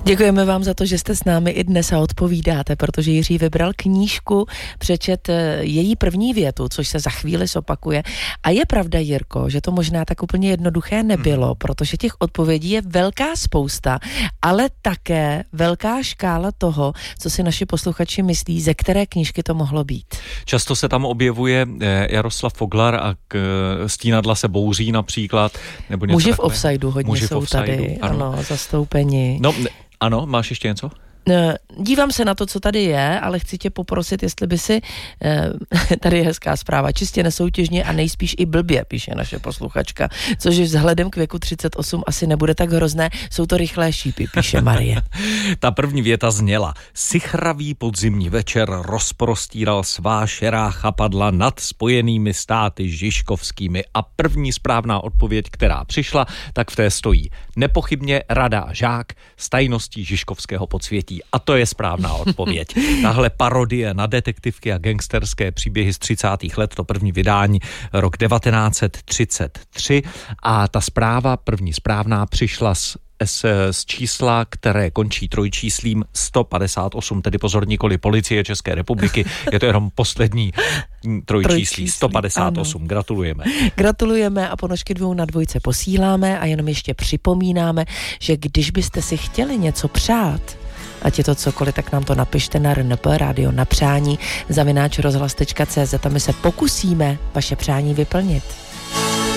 Děkujeme vám za to, že jste s námi i dnes a odpovídáte, protože Jiří vybral knížku, přečet její první větu, což se za chvíli zopakuje. A je pravda, Jirko, že to možná tak úplně jednoduché nebylo, protože těch odpovědí je velká spousta, ale také velká škála toho, co si naši posluchači myslí, ze které knížky to mohlo být. Často se tam objevuje Jaroslav Foglar a Stínadla se bouří například. Nebo něco Muži v takové. offsideu hodně Muži jsou tady, ano, zastoupeni. No, ano, máš ještě něco? Dívám se na to, co tady je, ale chci tě poprosit, jestli by si, tady je hezká zpráva, čistě nesoutěžně a nejspíš i blbě, píše naše posluchačka, což vzhledem k věku 38 asi nebude tak hrozné, jsou to rychlé šípy, píše Marie. Ta první věta zněla: sichravý podzimní večer rozprostíral svá šerá chapadla nad Spojenými státy žižkovskými a první správná odpověď, která přišla, tak v té stojí: nepochybně Rada a Žák z tajností žižkovského podsvětí. A to je správná odpověď. Tahle parodie na detektivky a gangsterské příběhy z 30. let, to první vydání rok 1933 a ta zpráva, první správná, přišla z čísla, které končí trojčíslím 158, tedy pozor, nikoli Policie České republiky, je to jenom poslední trojčíslí 158. Ano. Gratulujeme. Gratulujeme a ponožky 2 na 2 posíláme a jenom ještě připomínáme, že když byste si chtěli něco přát, ať je to cokoliv, tak nám to napište na RNP, rádio na přání, @rozhlas.cz a my se pokusíme vaše přání vyplnit.